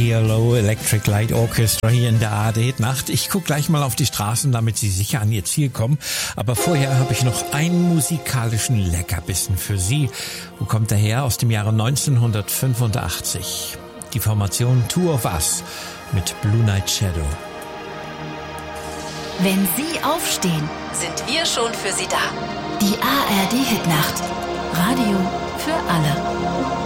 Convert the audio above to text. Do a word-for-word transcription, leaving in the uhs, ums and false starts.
E L O, Electric Light Orchestra, hier in der A R D-Nacht. Ich gucke gleich mal auf die Straßen, damit Sie sicher an Ihr Ziel kommen. Aber vorher habe ich noch einen musikalischen Leckerbissen für Sie. Wo kommt er her? Aus dem Jahre neunzehnhundertfünfundachtzig. Die Formation Two of Us mit Blue Night Shadow. Wenn Sie aufstehen, sind wir schon für Sie da. Die A R D-Hitnacht. Radio für alle.